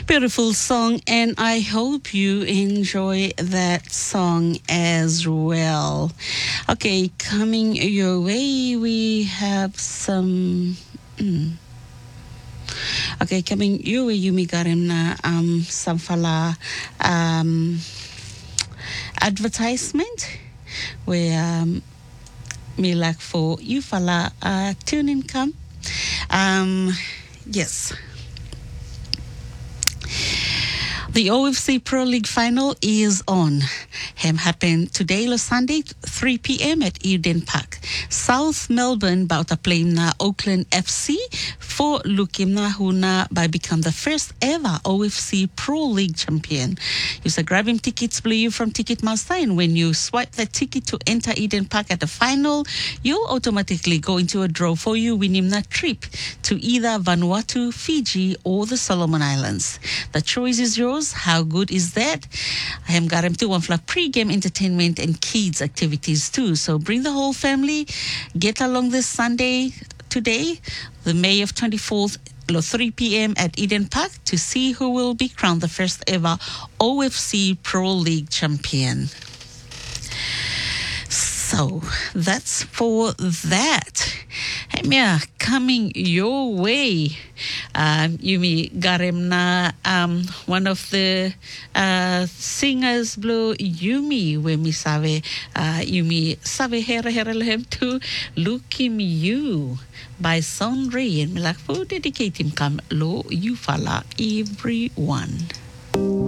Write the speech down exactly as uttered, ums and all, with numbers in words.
Beautiful song, and I hope you enjoy that song as well. Okay, coming your way, we have some. Mm. Okay, coming your way, Yumi garim na um samfala um advertisement where um me like for you fala uh tune income. Um yes. The O F C Pro League final is on. Hem happened today, last Sunday, three p.m. at Eden Park. South Melbourne bout to play na Auckland F C for Lukimna Huna by become the first ever O F C Pro League champion. You say grab him tickets blue from Ticketmaster, and when you swipe the ticket to enter Eden Park at the final, you'll automatically go into a draw for you winning that trip to either Vanuatu, Fiji, or the Solomon Islands. The choice is yours. How good is that? I am Garam to one for pre-game entertainment and kids activities too. So bring the whole family. Get along this Sunday today, the May of twenty-fourth, three p.m. at Eden Park to see who will be crowned the first ever O F C Pro League champion. So that's for that. Hey, Mia, coming your way. Um, Yumi Garemna, um, one of the uh, singers, Blue Yumi, where me save, uh, Yumi save hera hera lehem to Lukim You by Sonri, and me like, for dedicate him come lo you fala everyone.